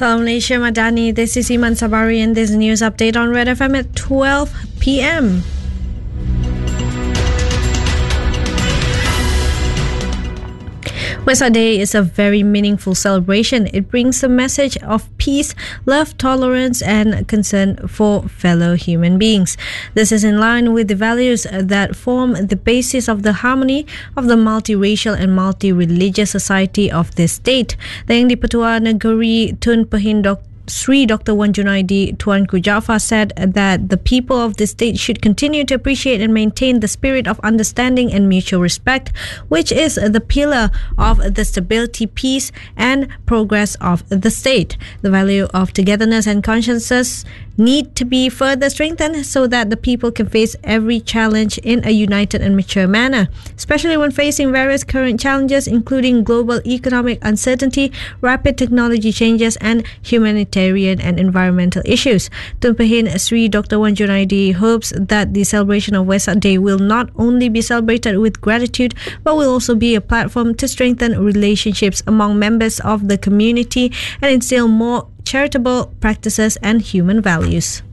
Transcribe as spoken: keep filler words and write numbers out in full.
Salam Malaysia Madani, this is Iman Sabari and this news update on Red F M at twelve p.m. Wesak Day is a very meaningful celebration. It brings a message of peace, love, tolerance, and concern for fellow human beings. This is in line with the values that form the basis of the harmony of the multiracial and multi-religious society of this state. The Yang di-Pertua Negeri Tun Pehin Dr Sri Doctor Wan Junaidi Tuanku Jaafar said that the people of the state should continue to appreciate and maintain the spirit of understanding and mutual respect, which is the pillar of the stability, peace, and progress of the state. The value of togetherness and consciences need to be further strengthened so that the people can face every challenge in a united and mature manner, especially when facing various current challenges including global economic uncertainty, rapid technology changes, and humanitarian and environmental issues. Tun Pehin Sri Doctor Wan Junaidi hopes that the celebration of Wesak Day will not only be celebrated with gratitude but will also be a platform to strengthen relationships among members of the community and instill more charitable practices and human values.